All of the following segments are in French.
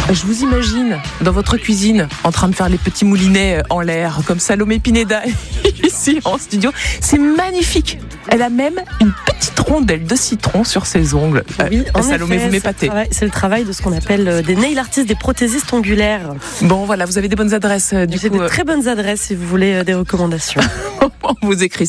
Je vous imagine dans votre cuisine en train de faire les petits moulinets en l'air, comme Salomé Pineda ici en studio. C'est magnifique. Elle a même une petite rondelle de citron sur ses ongles. Oui, Salomé, vous m'épatez. C'est le travail de ce qu'on appelle des nail artists, des prothésistes ongulaires. Bon, voilà, vous avez des bonnes adresses. J'ai des très bonnes adresses si vous voulez des recommandations. On vous écrit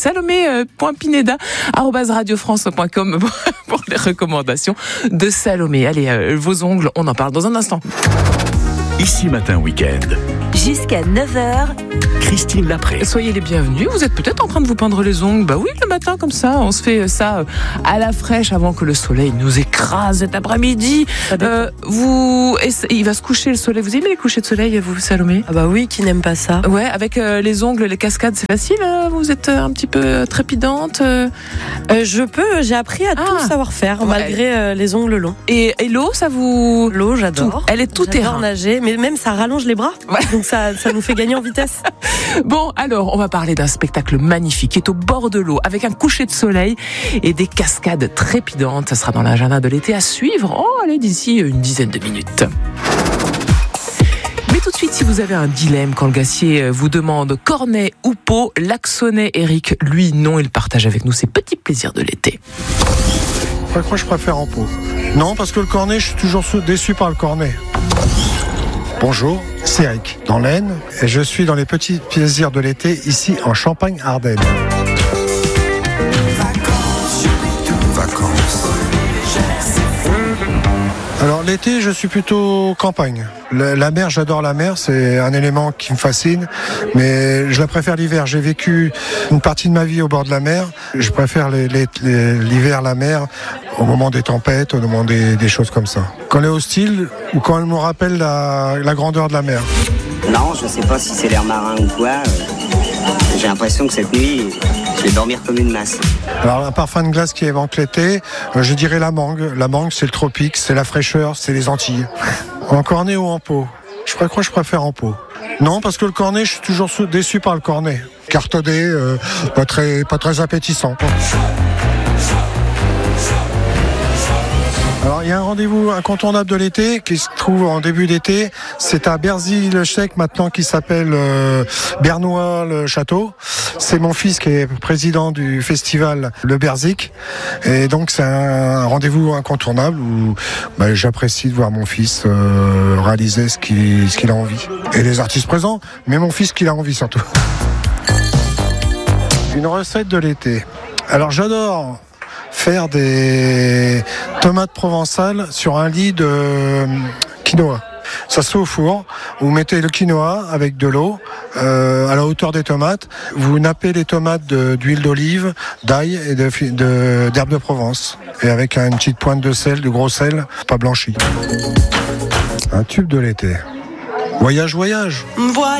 salomé.pineda@radiofrance.com pour les recommandations de Salomé. Allez, vos ongles, on en parle dans un instant. Ici Matin Week-end. Jusqu'à 9h. Christine Lapré. Soyez les bienvenus. Vous êtes peut-être en train de vous peindre les ongles. Bah oui, le matin comme ça. On se fait ça à la fraîche avant que le soleil nous écrase cet après-midi. Il va se coucher le soleil. Vous aimez les couchers de soleil, vous, Salomé ? Ah bah oui, qui n'aime pas ça ? Ouais, avec les ongles, les cascades, c'est facile. Vous êtes un petit peu trépidante. J'ai appris à tout savoir faire malgré les ongles longs. Et l'eau, ça vous... L'eau, j'adore. Elle est tout terrain. J'adore nager, mais même ça rallonge les bras. Ouais. Donc ça nous fait gagner en vitesse. Bon, alors, on va parler d'un spectacle magnifique qui est au bord de l'eau, avec un coucher de soleil et des cascades trépidantes. Ça sera dans l'agenda de l'été à suivre. Oh, allez, d'ici une dizaine de minutes. Mais tout de suite, si vous avez un dilemme quand le gassier vous demande Cornet ou Pau, l'Axonnais Eric, lui, non, il partage avec nous ses petits plaisirs de l'été. Moi, je préfère en Pau. Non, parce que le Cornet, je suis toujours déçu par le Cornet. Bonjour, c'est Eric, dans l'Aisne, et je suis dans les petits plaisirs de l'été, ici en Champagne-Ardenne. Vacances. Alors l'été, je suis plutôt campagne. La mer, j'adore la mer, c'est un élément qui me fascine, mais je la préfère l'hiver. J'ai vécu une partie de ma vie au bord de la mer. Je préfère l'hiver, la mer, au moment des tempêtes, au moment des choses comme ça. Quand elle est hostile ou quand elle me rappelle la grandeur de la mer. Non, je sais pas si c'est l'air marin ou quoi. J'ai l'impression que cette nuit, je vais dormir comme une masse. Alors un parfum de glace qui évente l'été, je dirais la mangue. La mangue, c'est le tropique, c'est la fraîcheur, c'est les Antilles. En Cornet ou en Pau ? Je préfère en Pau. Non, parce que le Cornet, je suis toujours déçu par le Cornet. Cartonné, pas très appétissant. Alors il y a un rendez-vous incontournable de l'été qui se trouve en début d'été, c'est à Berzy-le-Chec maintenant, qui s'appelle Bernois-le-Château. C'est mon fils qui est président du festival Le Berzik, et donc c'est un rendez-vous incontournable où j'apprécie de voir mon fils réaliser ce qu'il a envie. Et les artistes présents, mais mon fils qu'il a envie surtout. Une recette de l'été. Alors j'adore faire des tomates provençales sur un lit de quinoa. Ça se fait au four. Vous mettez le quinoa avec de l'eau à la hauteur des tomates. Vous nappez les tomates d'huile d'olive, d'ail et d'herbe de Provence. Et avec une petite pointe de sel, de gros sel, pas blanchi. Un tube de l'été. Voyage.